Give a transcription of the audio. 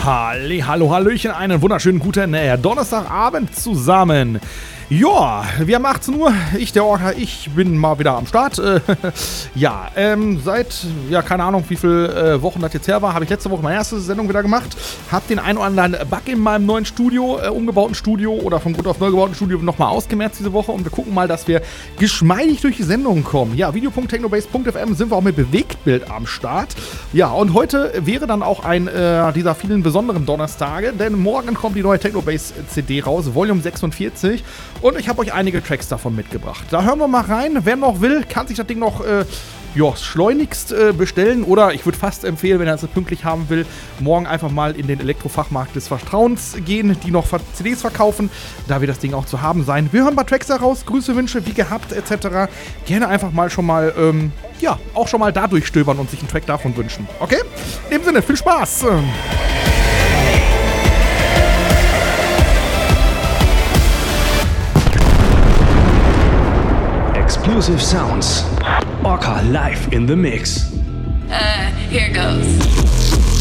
Hallo, hallöchen, einen wunderschönen guten Donnerstagabend zusammen. Ja, wir haben 18 Uhr, ich der Orca, ich bin mal wieder am Start. Seit, keine Ahnung, wie viele Wochen das jetzt her war, habe ich letzte Woche meine erste Sendung wieder gemacht. Habe den einen oder anderen Bug in meinem neuen Studio, umgebauten Studio oder von Grund auf neu gebauten Studio nochmal ausgemerzt diese Woche. Und wir gucken mal, dass wir geschmeidig durch die Sendung kommen. Ja, video.technobase.fm sind wir auch mit Bewegtbild am Start. Ja, und heute wäre dann auch ein dieser vielen besonderen Donnerstage, denn morgen kommt die neue Technobase CD raus, Volume 46. Und ich habe euch einige Tracks davon mitgebracht. Da hören wir mal rein. Wer noch will, kann sich das Ding noch schleunigst bestellen. Oder ich würde fast empfehlen, wenn er es pünktlich haben will, morgen einfach mal in den Elektrofachmarkt des Vertrauens gehen, die noch CDs verkaufen. Da wird das Ding auch zu haben sein. Wir hören ein paar Tracks daraus, Grüße, Wünsche, wie gehabt, etc. Gerne einfach mal schon mal, auch schon mal da durchstöbern und sich einen Track davon wünschen. Okay? In dem Sinne, viel Spaß! Exclusive sounds. Orca live in the mix. Here goes.